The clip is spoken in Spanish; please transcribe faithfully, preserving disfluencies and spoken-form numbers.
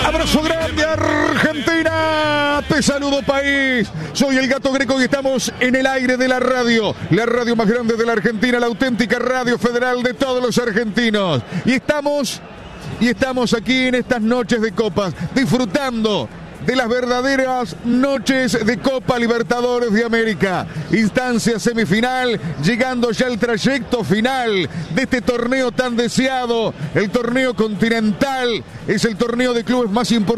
Abrazo grande, Argentina. Te saludo, país. Soy el Gato Greco y estamos en el aire de la radio. La radio más grande de la Argentina, la auténtica radio federal de todos los argentinos. Y estamos, y estamos aquí en estas noches de copas, disfrutando de las verdaderas noches de Copa Libertadores de América. Instancia semifinal, llegando ya al trayecto final de este torneo tan deseado, el torneo continental. Es el torneo de clubes más importante